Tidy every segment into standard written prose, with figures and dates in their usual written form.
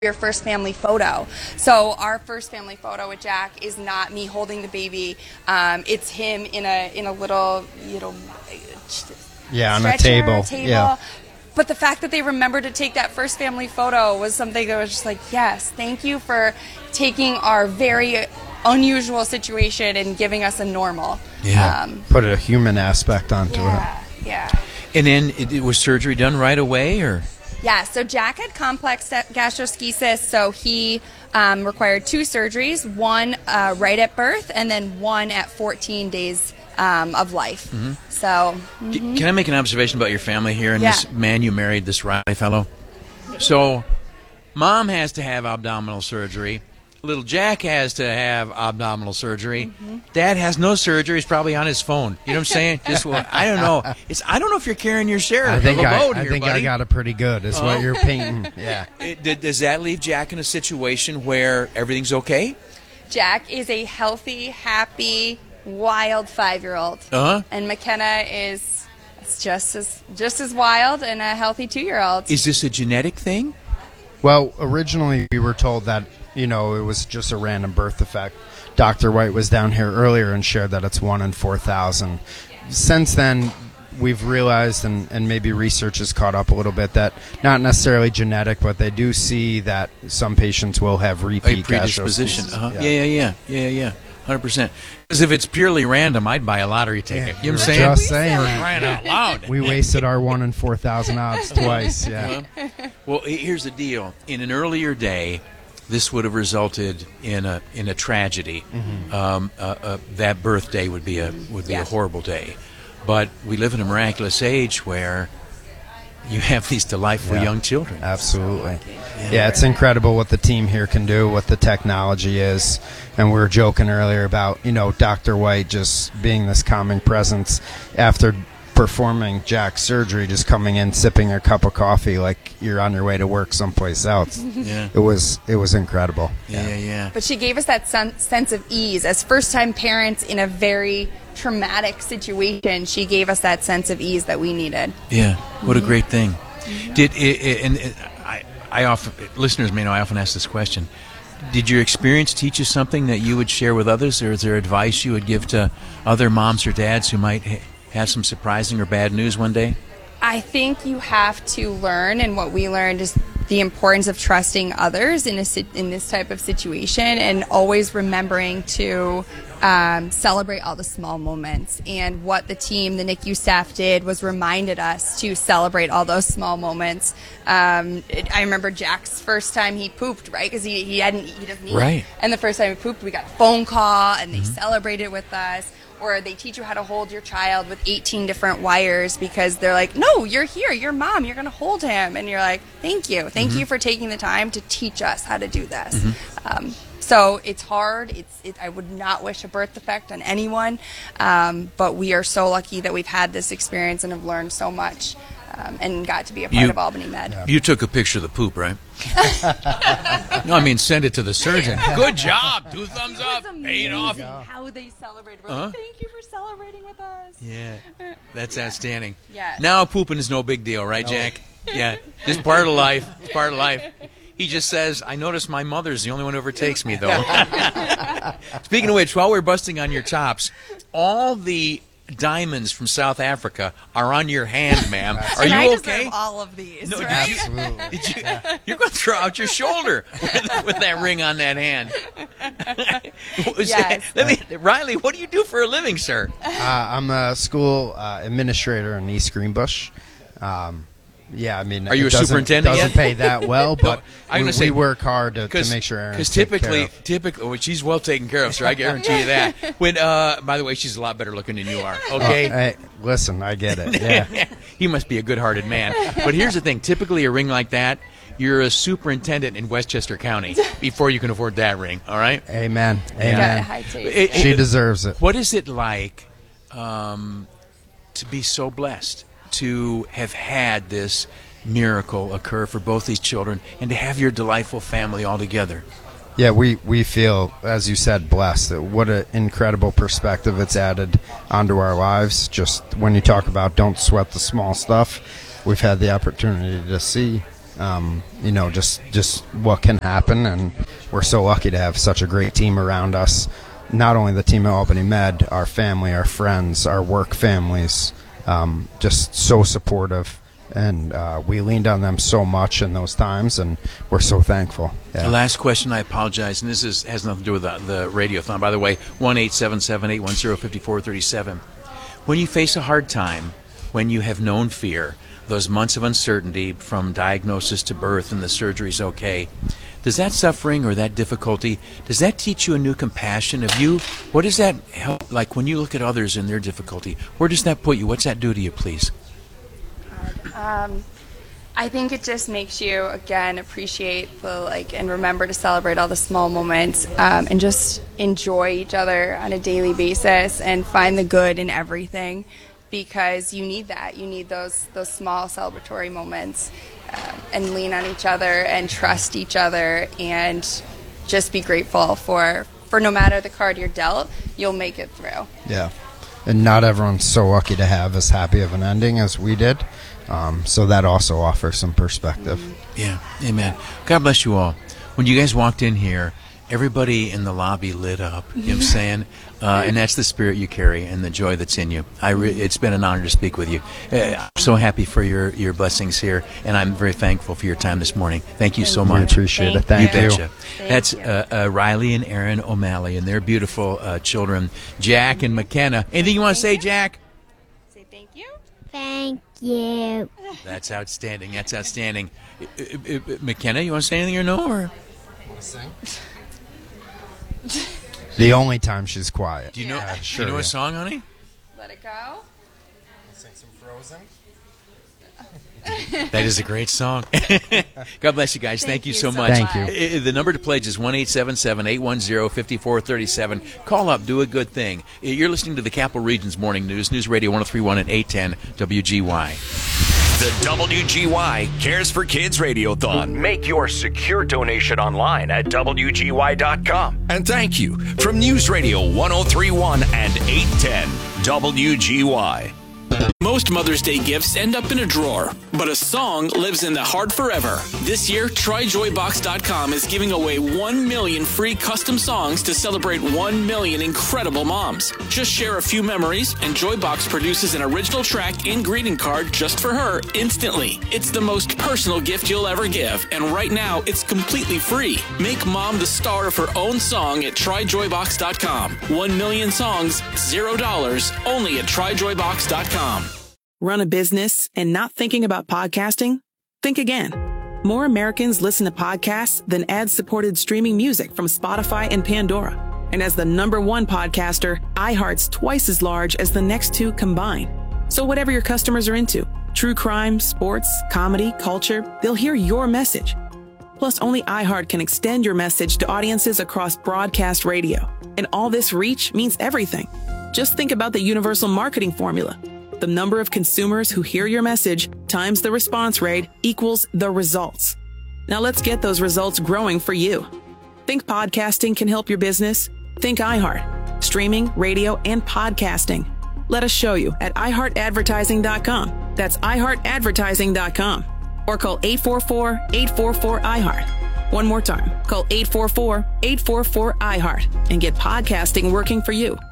your first family photo. So our first family photo with Jack is not me holding the baby. It's him in a little, on a table. Yeah. But the fact that they remembered to take that first family photo was something that was just like, yes, thank you for taking our very unusual situation and giving us a normal. Yeah. Put a human aspect onto it. Yeah. And then was surgery done right away, or? Yeah, so Jack had complex gastroschisis, so he required 2 surgeries, one right at birth and then one at 14 days of life. Mm-hmm. So, Can I make an observation about your family here and this man you married, this Riley fellow? So, Mom has to have abdominal surgery. Little Jack has to have abdominal surgery. Mm-hmm. Dad has no surgery. He's probably on his phone. You know what I'm saying? I don't know. I don't know if you're carrying your share of the load here, buddy. I got it pretty good. Is what you're painting. Yeah. Does that leave Jack in a situation where everything's okay? Jack is a healthy, happy, wild 5-year-old. And McKenna is just as wild and a healthy 2-year-old. Is this a genetic thing? Well, originally we were told that, it was just a random birth defect. Dr. White was down here earlier and shared that it's 1 in 4,000. Since then, we've realized, and maybe research has caught up a little bit, that not necessarily genetic, but they do see that some patients will have repeat predisposition. gastroschisis. Yeah. 100%. Because if it's purely random, I'd buy a lottery ticket. You know what I'm saying? Just saying. Crying out loud. We wasted our 1 in 4,000 odds twice. Yeah. Well, here's the deal. In an earlier day, this would have resulted in a tragedy. Mm-hmm. That birthday would be a horrible day. But we live in a miraculous age where you have these delightful young children. Absolutely. Yeah, it's incredible what the team here can do, what the technology is. And we were joking earlier about, Dr. White just being this calming presence after performing Jack's surgery, just coming in, sipping a cup of coffee like you're on your way to work someplace else. Yeah. It was incredible. Yeah. But she gave us that sense of ease. As first-time parents in a very traumatic situation, she gave us that sense of ease that we needed. Yeah, what a great thing. I often, listeners may know, I often ask this question. Did your experience teach you something that you would share with others, or is there advice you would give to other moms or dads who might have some surprising or bad news one day? I think you have to learn, and what we learned is the importance of trusting others in this type of situation, and always remembering to celebrate all the small moments. And what the team, the NICU staff did was reminded us to celebrate all those small moments. I remember Jack's first time he pooped, right? Because he doesn't eat. Right. And the first time he pooped, we got a phone call, and they celebrated with us. Or they teach you how to hold your child with 18 different wires because they're like, no, you're here, you're mom, you're going to hold him. And you're like, thank you you for taking the time to teach us how to do this. So it's hard. I would not wish a birth defect on anyone, but we are so lucky that we've had this experience and have learned so much and got to be a part of Albany Med. You took a picture of the poop, right? No, I mean send it to the surgeon. Good job. 2 thumbs up. Paid off. How they celebrated. Like, thank you for celebrating with us. Yeah, that's outstanding. Yeah. Now pooping is no big deal, right, Jack? Yeah, just part of life. It's part of life. He just says, I notice my mother's the only one who overtakes me, though. Speaking of which, while we're busting on your chops, all the diamonds from South Africa are on your hand, ma'am. Are you I okay? deserve all of these, No, right? You're going to throw out your shoulder with that ring on that hand. Yes. Riley, what do you do for a living, sir? I'm a school administrator in East Greenbush. Yeah, I mean, are you a superintendent yet? Doesn't pay that well, but we work hard to make sure Erin's typically, well, she's well taken care of, sir. I guarantee you that. When, by the way, she's a lot better looking than you are. Okay, hey, listen, I get it. Yeah, he must be a good-hearted man. But here's the thing: typically, a ring like that, you're a superintendent in Westchester County before you can afford that ring. All right? Amen. Amen. She deserves it. What is it like to be so blessed to have had this miracle occur for both these children and to have your delightful family all together? Yeah, we feel, as you said, blessed. What an incredible perspective it's added onto our lives. Just when you talk about don't sweat the small stuff, we've had the opportunity to see just what can happen. And we're so lucky to have such a great team around us. Not only the team at Albany Med, our family, our friends, our work families, just so supportive. And we leaned on them so much in those times, and we're so thankful. Yeah. The last question, I apologize, and this has nothing to do with the radiothon. By the way, 1-877-810-5437. When you face a hard time, when you have known fear, those months of uncertainty from diagnosis to birth and the surgery's okay, does that suffering or that difficulty, does that teach you a new compassion of you? What does that help? Like when you look at others and their difficulty, where does that put you? What's that do to you, please? I think it just makes you, again, appreciate and remember to celebrate all the small moments, and just enjoy each other on a daily basis and find the good in everything, because you need that. You need those small celebratory moments, and lean on each other and trust each other, and just be grateful for no matter the card you're dealt, you'll make it through. Yeah. And not everyone's so lucky to have as happy of an ending as we did. So that also offers some perspective. Yeah, amen. God bless you all. When you guys walked in here, everybody in the lobby lit up. You know what I'm saying? And that's the spirit you carry and the joy that's in you. It's been an honor to speak with you. I'm so happy for your blessings here, and I'm very thankful for your time this morning. Thank you so much. We appreciate it. Thank you. Betcha. That's Riley and Aaron O'Malley and their beautiful children, Jack and McKenna. Anything you want to say, Jack? Say thank you. Thank you. That's outstanding. That's outstanding. McKenna, you want to say anything or no? Or? The only time she's quiet. Do you know a song, honey? Let it go. Sing some Frozen. That is a great song. God bless you guys. Thank you so much. Thank you. The number to pledge is 1-877-810-5437. Call up. Do a good thing. You're listening to the Capital Region's Morning News, News Radio 103.1 and 810 WGY. The WGY Cares for Kids Radiothon. Make your secure donation online at WGY.com. And thank you from News Radio 103.1 and 810 WGY. Most Mother's Day gifts end up in a drawer, but a song lives in the heart forever. This year, TryJoyBox.com is giving away 1 million free custom songs to celebrate 1 million incredible moms. Just share a few memories, and Joybox produces an original track and greeting card just for her instantly. It's the most personal gift you'll ever give, and right now, it's completely free. Make mom the star of her own song at TryJoyBox.com. 1 million songs, $0, only at TryJoyBox.com. Run a business and not thinking about podcasting? Think again. More Americans listen to podcasts than ad-supported streaming music from Spotify and Pandora. And as the #1 podcaster, iHeart's twice as large as the next two combined. So whatever your customers are into, true crime, sports, comedy, culture, they'll hear your message. Plus, only iHeart can extend your message to audiences across broadcast radio. And all this reach means everything. Just think about the universal marketing formula. The number of consumers who hear your message times the response rate equals the results. Now let's get those results growing for you. Think podcasting can help your business? Think iHeart. Streaming, radio, and podcasting. Let us show you at iHeartAdvertising.com. That's iHeartAdvertising.com. Or call 844-844-iHeart. One more time. Call 844-844-iHeart and get podcasting working for you.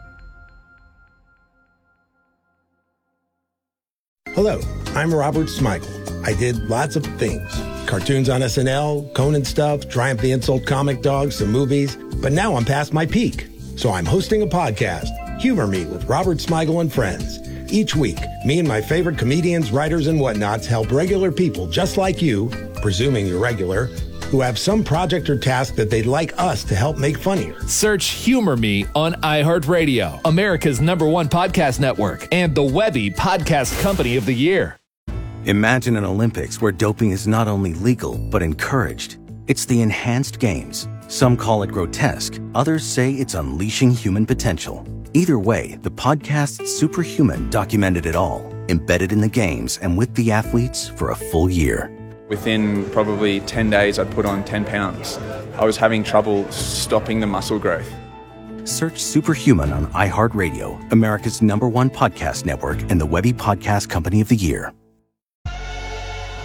Hello, I'm Robert Smigel. I did lots of things. Cartoons on SNL, Conan stuff, Triumph the Insult Comic Dog, some movies. But now I'm past my peak. So I'm hosting a podcast, Humor Me with Robert Smigel and Friends. Each week, me and my favorite comedians, writers, and whatnots help regular people just like you, presuming you're regular, who have some project or task that they'd like us to help make funnier. Search Humor Me on iHeartRadio, America's #1 podcast network, and the Webby Podcast Company of the Year. Imagine an Olympics where doping is not only legal, but encouraged. It's the Enhanced Games. Some call it grotesque. Others say it's unleashing human potential. Either way, the podcast Superhuman documented it all, embedded in the games and with the athletes for a full year. Within probably 10 days, I'd put on 10 pounds. I was having trouble stopping the muscle growth. Search Superhuman on iHeartRadio, America's #1 podcast network, and the Webby Podcast Company of the Year.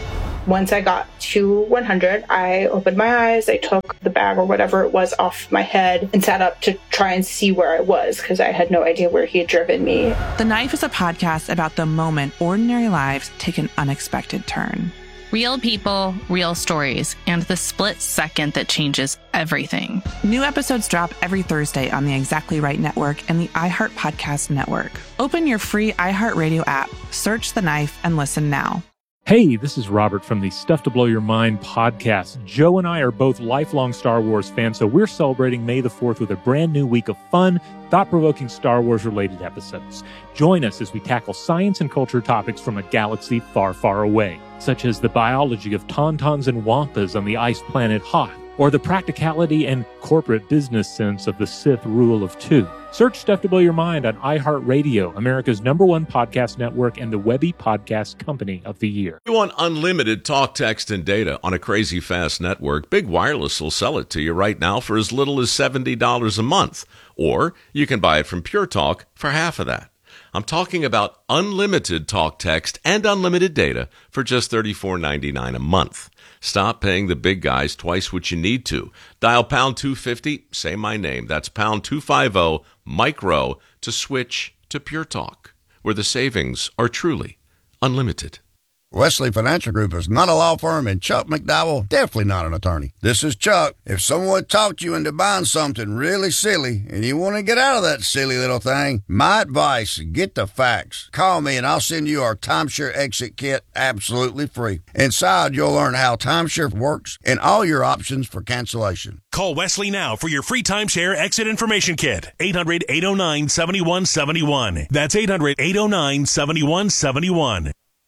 Once I got to 100, I opened my eyes, I took the bag or whatever it was off my head and sat up to try and see where I was because I had no idea where he had driven me. The Knife is a podcast about the moment ordinary lives take an unexpected turn. Real people, real stories, and the split second that changes everything. New episodes drop every Thursday on the Exactly Right Network and the iHeart Podcast Network. Open your free iHeartRadio app, search The Knife, and listen now. Hey, this is Robert from the Stuff to Blow Your Mind podcast. Joe and I are both lifelong Star Wars fans, so we're celebrating May the 4th with a brand new week of fun, thought-provoking Star Wars-related episodes. Join us as we tackle science and culture topics from a galaxy far, far away, such as the biology of tauntauns and wampas on the ice planet Hoth, or the practicality and corporate business sense of the Sith rule of two. Search Stuff to Blow Your Mind on iHeartRadio, America's #1 podcast network and the Webby Podcast Company of the Year. You want unlimited talk, text, and data on a crazy fast network? Big Wireless will sell it to you right now for as little as $70 a month. Or you can buy it from Pure Talk for half of that. I'm talking about unlimited talk, text, and unlimited data for just $34.99 a month. Stop paying the big guys twice what you need to. Dial pound 250, say my name. That's pound 250, micro, to switch to Pure Talk, where the savings are truly unlimited. Wesley Financial Group is not a law firm, and Chuck McDowell, definitely not an attorney. This is Chuck. If someone talked you into buying something really silly and you want to get out of that silly little thing, my advice, get the facts. Call me and I'll send you our timeshare exit kit absolutely free. Inside, you'll learn how timeshare works and all your options for cancellation. Call Wesley now for your free timeshare exit information kit. 800-809-7171. That's 800-809-7171.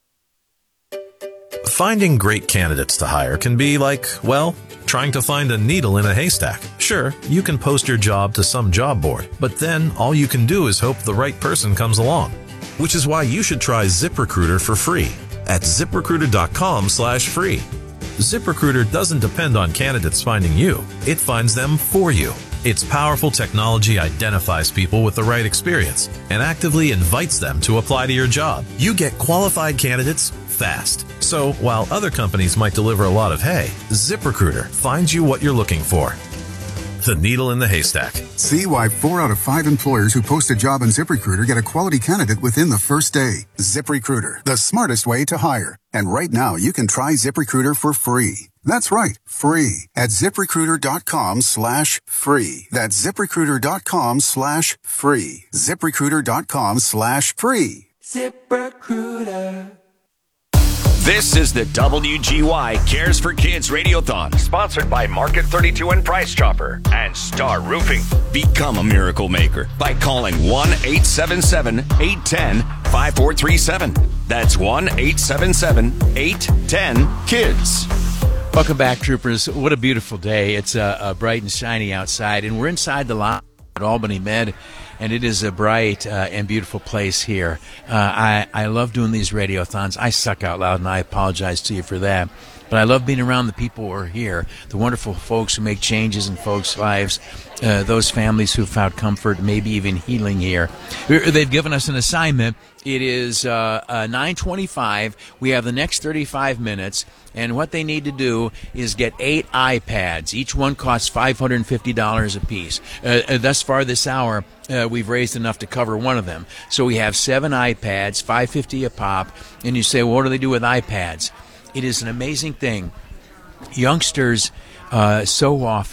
Finding great candidates to hire can be like, well, trying to find a needle in a haystack. Sure, you can post your job to some job board, but then all you can do is hope the right person comes along. Which is why you should try ZipRecruiter for free at ZipRecruiter.com/free. ZipRecruiter doesn't depend on candidates finding you. It finds them for you. Its powerful technology identifies people with the right experience and actively invites them to apply to your job. You get qualified candidates fast. So while other companies might deliver a lot of hay, ZipRecruiter finds you what you're looking for. The needle in the haystack. See why 4 out of 5 employers who post a job on ZipRecruiter get a quality candidate within the first day. ZipRecruiter, the smartest way to hire. And right now, you can try ZipRecruiter for free. That's right, free at ZipRecruiter.com/free. That's ZipRecruiter.com/free. ZipRecruiter.com/free. ZipRecruiter. This is the WGY Cares for Kids Radiothon, sponsored by Market 32 and Price Chopper and Star Roofing. Become a miracle maker by calling 1-877-810-5437. That's 1-877-810-KIDS. Welcome back, troopers. What a beautiful day. It's bright and shiny outside, and we're inside the lot at Albany Med, and it is a bright and beautiful place here. I love doing these radiothons. I suck out loud, and I apologize to you for that. But I love being around the people who are here, the wonderful folks who make changes in folks' lives, those families who found comfort, maybe even healing here. They've given us an assignment. It is 9:25. We have the next 35 minutes, and what they need to do is get 8 iPads. Each one costs $550 a piece. Thus far this hour, we've raised enough to cover one of them. So we have 7 iPads, $550 a pop, and you say, well, what do they do with iPads? It is an amazing thing. Youngsters so often